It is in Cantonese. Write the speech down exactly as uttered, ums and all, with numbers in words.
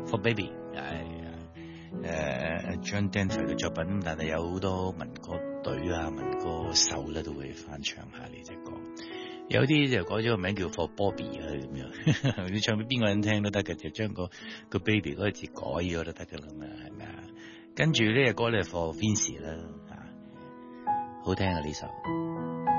For Baby 係誒 John Denver 嘅作品，但係有好多民歌隊啊、民歌手咧都會翻唱下呢隻歌。有啲就改咗個名叫 For Bobby 啊咁樣，你唱俾邊個人聽都得嘅，就將個個 baby 嗰個字改咗都得㗎啦嘛，係咪啊？跟住呢隻歌咧 For Vincy 啦，好聽啊呢首。